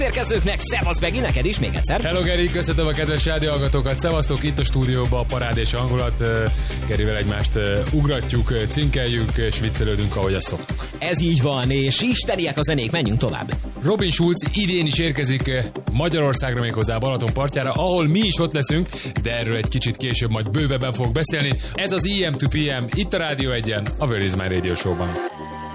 Érkezőknek, szevasz Begi, neked is még egyszer. Hello Geri, köszöntöm a kedves rádióhallgatókat, szevasztok, itt a stúdióban a parád és a hangulat. Gerivel egymást ugratjuk, cinkeljük és viccelődünk, ahogy azt szoktuk. Ez így van, és isteniek a zenék, menjünk tovább. Robin Schulz idén is érkezik Magyarországra, méghozzá Balaton partjára, ahol mi is ott leszünk, de erről egy kicsit később majd bővebben fogok beszélni. Ez az EM to PM, itt a Rádió 1-en, a Where is My Radio Show-ban.